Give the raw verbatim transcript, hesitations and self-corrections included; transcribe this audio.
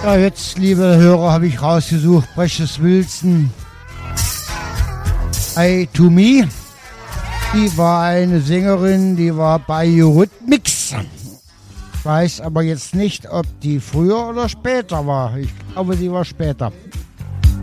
Ja, jetzt, liebe Hörer, habe ich rausgesucht Precious Wilson, I to Me. Die war eine Sängerin, die war bei Eurythmics. Ich weiß aber jetzt nicht, ob die früher oder später war. Ich glaube, sie war später.